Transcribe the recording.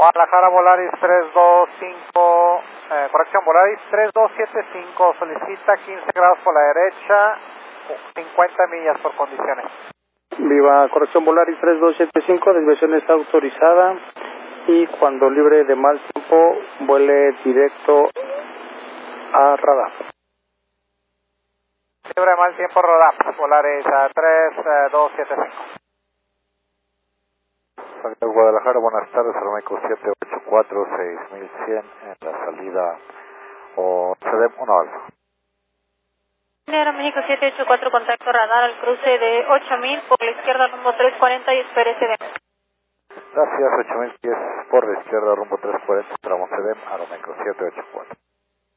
Guadalajara, Volaris 325, corrección, Volaris 3275, solicita 15 grados por la derecha, 50 millas por condiciones. Viva, corrección Volaris 3275, desviación está autorizada y cuando libre de mal tiempo vuele directo a radar. Libre de mal tiempo, radar, Volaris 3275. Guadalajara, buenas tardes, Aeroméxico 784, 6100 en la salida o CEDEM 1 Alfa. Aeroméxico 784, contacto radar al cruce de 8000 por la izquierda rumbo 340 y espere CEDEM. Gracias, 8000 pies por la izquierda rumbo 340, tramo CEDEM, Aeroméxico 784.